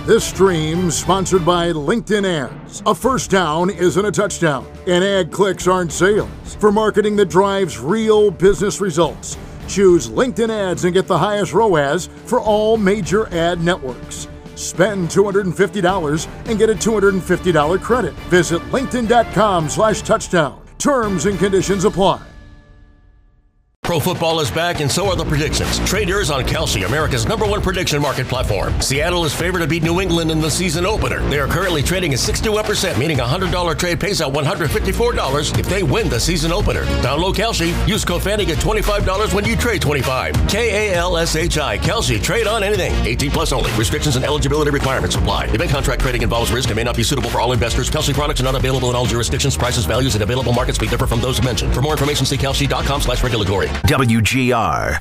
This stream sponsored by LinkedIn Ads. A first down isn't a touchdown, and ad clicks aren't sales. For marketing that drives real business results, choose LinkedIn Ads and get the highest ROAS for all major ad networks. Spend $250 and get a $250 credit. Visit linkedin.com/touchdown. Terms and conditions apply. Pro football is back, and so are the predictions. Trade yours on Kalshi, America's #1 prediction market platform. Seattle is favored to beat New England in the season opener. They are currently trading at 61%, meaning a $100 trade pays out $154 if they win the season opener. Download Kalshi. Use code FANNY, get $25 when you trade 25. KALSHI. Kalshi. Trade on anything. 18 plus only. Restrictions and eligibility requirements apply. Event contract trading involves risk and may not be suitable for all investors. Kalshi products are not available in all jurisdictions. Prices, values, and available markets may differ from those mentioned. For more information, see kalshi.com/regulatory. WGR.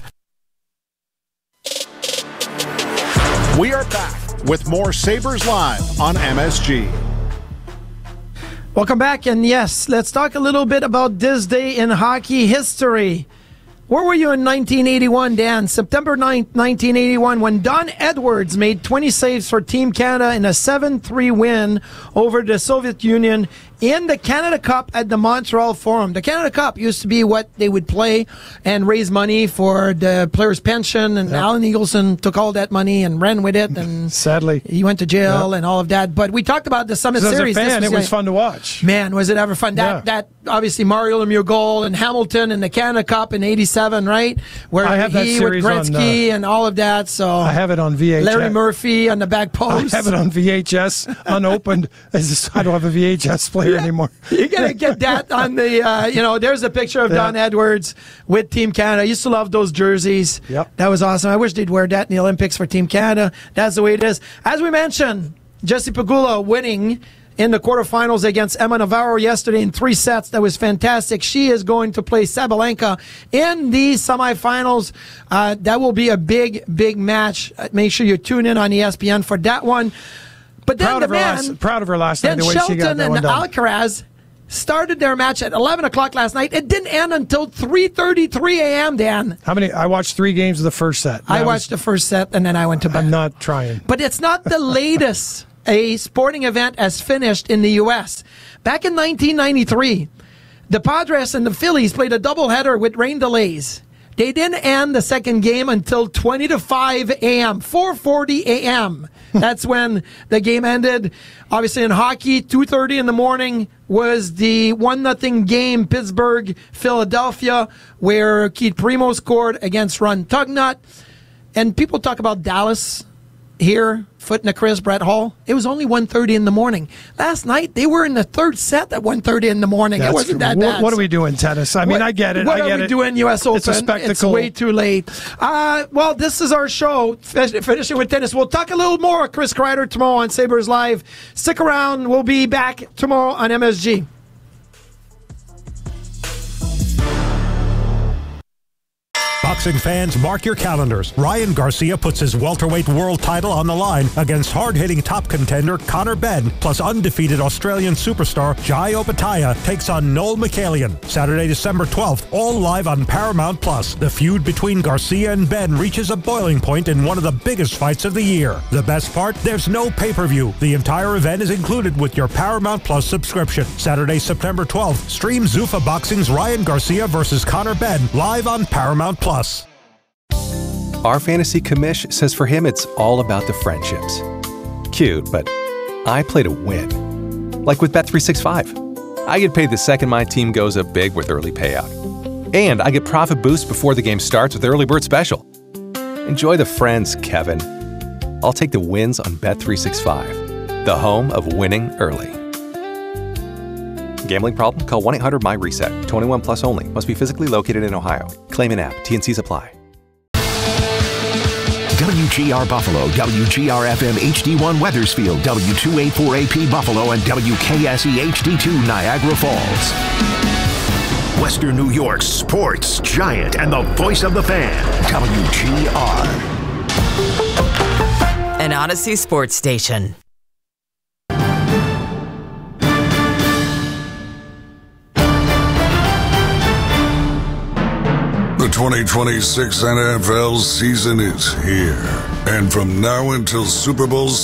We are back with more Sabres Live on MSG. Welcome back, and yes, let's talk a little bit about this day in hockey history. Where were you in 1981, Dan? September 9th, 1981, when Don Edwards made 20 saves for Team Canada in a 7-3 win over the Soviet Union in the Canada Cup at the Montreal Forum. The Canada Cup used to be what they would play and raise money for the players' pension, and Alan Eagleson took all that money and ran with it, and sadly he went to jail and all of that. But we talked about the Summit Series. As a fan, it was fun to watch. Man, was it ever fun. That obviously Mario Lemieux goal and Hamilton in the Canada Cup in '87, right? Where I have that he series with Gretzky and all of that. So I have it on VHS. Larry Murphy on the back post. I have it on VHS unopened. I don't have a VHS player anymore. You gotta get that on the. There's a picture of Don Edwards with Team Canada. I used to love those jerseys. Yep. That was awesome. I wish they'd wear that in the Olympics for Team Canada. That's the way it is. As we mentioned, Jessie Pegula winning in the quarterfinals against Emma Navarro yesterday in 3 sets. That was fantastic. She is going to play Sabalenka in the semifinals. That will be a big, big match. Make sure you tune in on ESPN for that one. But then proud of her last night. The way Shelton she got that one done. and Alcaraz started their match at 11 o'clock last night. It didn't end until 3:33 a.m., Dan. I watched 3 games of the first set. I watched the first set, and then I went to bed. I'm not trying. But it's not the latest a sporting event has finished in the U.S. Back in 1993, the Padres and the Phillies played a doubleheader with rain delays. They didn't end the second game until 20:05 a.m., 4:40 a.m. That's when the game ended. Obviously in hockey, 2:30 in the morning was the 1-0 game, Pittsburgh-Philadelphia, where Keith Primo scored against Ron Tugnut. And people talk about Dallas here, foot in the Chris, Brett Hall. It was only 1:30 in the morning. Last night, they were in the third set at 1:30 in the morning. It wasn't that bad. What are we doing, tennis? I mean, I get it. What are we doing, U.S. Open? It's a spectacle. It's way too late. Well, this is our show, finishing with tennis. We'll talk a little more, Chris Kreider, tomorrow on Sabres Live. Stick around. We'll be back tomorrow on MSG. Boxing fans, mark your calendars. Ryan Garcia puts his welterweight world title on the line against hard-hitting top contender Conor Benn, plus undefeated Australian superstar Jai Opetaia takes on Noel Michaelian. Saturday, December 12th, all live on Paramount+. The feud between Garcia and Benn reaches a boiling point in one of the biggest fights of the year. The best part? There's no pay-per-view. The entire event is included with your Paramount+ subscription. Saturday, September 12th, stream Zuffa Boxing's Ryan Garcia versus Conor Benn live on Paramount+. Our fantasy commish says for him it's all about the friendships. Cute, but I play to win. Like with Bet365. I get paid the second my team goes up big with early payout. And I get profit boost before the game starts with Early Bird Special. Enjoy the friends, Kevin. I'll take the wins on Bet365, the home of winning early. Gambling problem? Call 1-800-MY-RESET. 21 plus only. Must be physically located in Ohio. Claim in app. T&Cs apply. WGR Buffalo, WGR-FM HD1 Weathersfield, W284AP Buffalo, and WKSE HD2 Niagara Falls. Western New York's sports giant and the voice of the fan, WGR. An Odyssey sports station. The 2026 NFL season is here. And from now until Super Bowl